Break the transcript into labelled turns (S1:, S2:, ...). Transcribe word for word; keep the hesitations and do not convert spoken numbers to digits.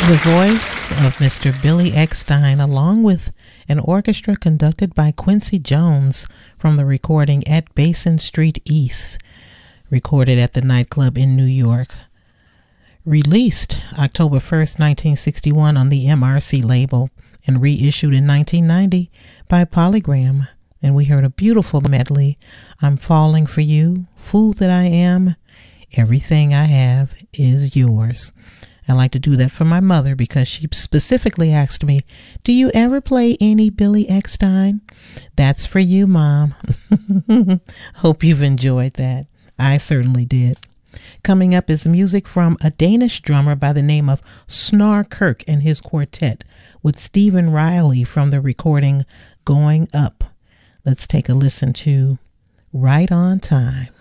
S1: The voice of Mister Billy Eckstine, along with an orchestra conducted by Quincy Jones from the recording At Basin Street East, recorded at the nightclub in New York. Released October first, nineteen sixty-one on the M R C label and reissued in nineteen ninety by Polygram. And we heard a beautiful medley, I'm Falling for You, Fool That I Am, Everything I Have Is Yours. I like to do that for my mother because she specifically asked me, do you ever play any Billy Eckstine? That's for you, Mom. Hope you've enjoyed that. I certainly did. Coming up is music from a Danish drummer by the name of Snar Kirk and his quartet with Stephen Riley from the recording Going Up. Let's take a listen to Right on Time.